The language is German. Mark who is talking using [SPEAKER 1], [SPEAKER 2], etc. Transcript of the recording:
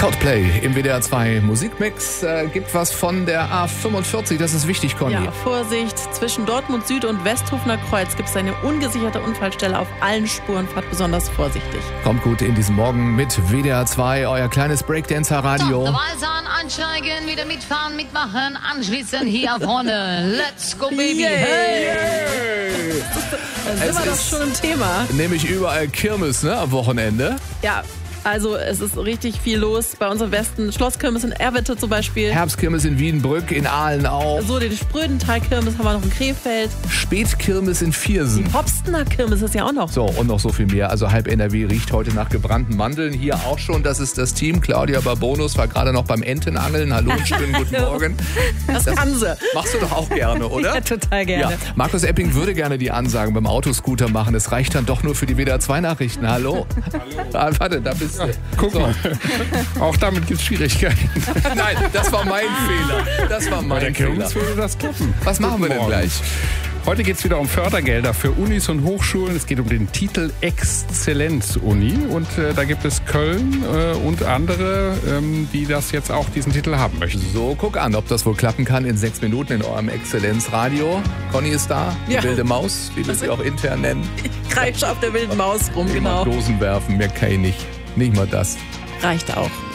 [SPEAKER 1] Coldplay im WDR 2 Musikmix. Gibt was von der A45, das ist wichtig, Conny.
[SPEAKER 2] Ja, Vorsicht, zwischen Dortmund Süd und Westhofener Kreuz gibt es eine ungesicherte Unfallstelle auf allen Spuren. Fahrt besonders vorsichtig.
[SPEAKER 1] Kommt gut in diesen Morgen mit WDR 2, euer kleines Breakdancer-Radio.
[SPEAKER 3] So, dabei sein, einsteigen, wieder mitfahren, mitmachen, anschließen hier vorne. Let's go, Baby, hey!
[SPEAKER 2] Da sind wir doch schon im Thema.
[SPEAKER 1] Nämlich überall Kirmes, ne, am Wochenende.
[SPEAKER 2] Ja. Also es ist richtig viel los bei uns im Westen. Schlosskirmes in Erwitte zum Beispiel.
[SPEAKER 1] Herbstkirmes in Wiedenbrück, in Aalen auch.
[SPEAKER 2] So, den Sprödental-Kirmes haben wir noch in Krefeld.
[SPEAKER 1] Spätkirmes in Viersen.
[SPEAKER 2] Die Hopstener Kirmes ist ja auch noch.
[SPEAKER 1] So, und noch so viel mehr. Also halb NRW riecht heute nach gebrannten Mandeln. Hier auch schon, das ist das Team. Claudia Barbonus war gerade noch beim Entenangeln. Hallo und schönen guten Morgen.
[SPEAKER 2] Das kann sie.
[SPEAKER 1] Machst du doch auch gerne, oder?
[SPEAKER 2] Ja, total gerne.
[SPEAKER 1] Ja. Markus Epping würde gerne die Ansagen beim Autoscooter machen. Es reicht dann doch nur für die WDR 2 Nachrichten. Hallo. Hallo. Warte, da bist du.
[SPEAKER 4] Guck mal, auch damit gibt es Schwierigkeiten.
[SPEAKER 1] Nein, das war mein Fehler. Das war mein
[SPEAKER 4] Bei der
[SPEAKER 1] Fehler.
[SPEAKER 4] Kirmes würde das klappen.
[SPEAKER 1] Was machen wir denn gleich?
[SPEAKER 4] Heute geht es wieder um Fördergelder für Unis und Hochschulen. Es geht um den Titel Exzellenz-Uni. Und da gibt es Köln und andere, die das jetzt auch diesen Titel haben möchten.
[SPEAKER 1] So, guck an, ob das wohl klappen kann in 6 Minuten in eurem Exzellenzradio. Conny ist da, die
[SPEAKER 2] Ja.
[SPEAKER 1] wilde Maus, wie wir sie auch intern nennen.
[SPEAKER 2] Ich kreische auf der wilden Maus rum,
[SPEAKER 1] Immer
[SPEAKER 2] genau.
[SPEAKER 1] Dosen werfen, mehr kann ich nicht. Nicht mal das.
[SPEAKER 2] Reicht auch.